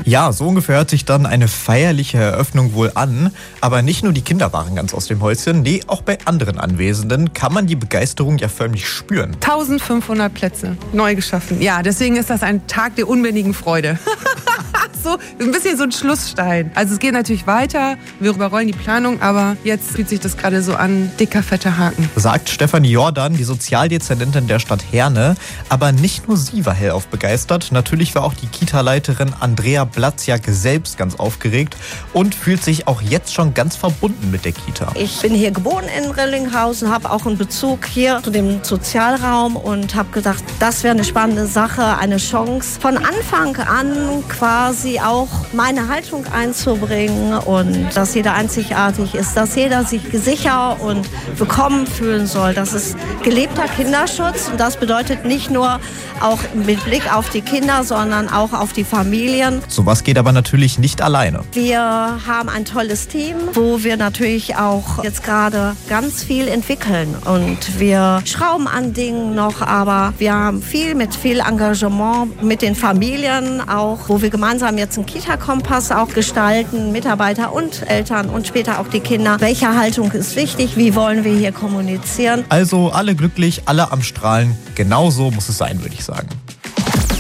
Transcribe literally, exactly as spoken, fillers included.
Ja, so ungefähr hört sich dann eine feierliche Eröffnung wohl an. Aber nicht nur die Kinder waren ganz aus dem Häuschen, nee, auch bei anderen Anwesenden kann man die Begeisterung ja förmlich spüren. eintausendfünfhundert Plätze neu geschaffen. Ja, deswegen ist das ein Tag der unbändigen Freude. So ein bisschen so ein Schlussstein. Also es geht natürlich weiter, wir überrollen die Planung, aber jetzt fühlt sich das gerade so an, dicker, fetter Haken. Sagt Stefanie Jordan, die Sozialdezernentin der Stadt Herne. Aber nicht nur sie war hellauf begeistert. Natürlich war auch die Kita-Leiterin Andrea Blatziak selbst ganz aufgeregt und fühlt sich auch jetzt schon ganz verbunden mit der Kita. Ich bin hier geboren in Rellinghausen, habe auch einen Bezug hier zu dem Sozialraum und habe gedacht, das wäre eine spannende Sache, eine Chance, von Anfang an quasi auch meine Haltung einzubringen und dass jeder einzigartig ist, dass jeder sich sicher und willkommen fühlen soll. Das ist gelebter Kinderschutz und das bedeutet nicht nur auch mit Blick auf die Kinder, sondern auch auf die Familien. Sowas geht aber natürlich nicht alleine. Wir haben ein tolles Team, wo wir natürlich auch jetzt gerade ganz viel entwickeln und wir schrauben an Dingen noch, aber wir haben viel mit viel Engagement mit den Familien auch, wo wir gemeinsam jetzt einen Kita-Kompass auch gestalten, Mitarbeiter und Eltern und später auch die Kinder. Welche Haltung ist wichtig? Wie wollen wir hier kommunizieren? Also alle glücklich, alle am Strahlen. Genau so muss es sein, würde ich sagen.